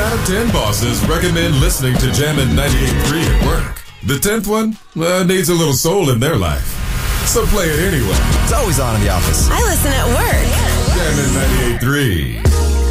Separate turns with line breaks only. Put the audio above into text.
out of 10 bosses recommend listening to Jammin' 98.3 at work. The 10th one needs a little soul in their life. So play it anyway.
It's always on in the office.
I listen at work.
Jammin' 98.3.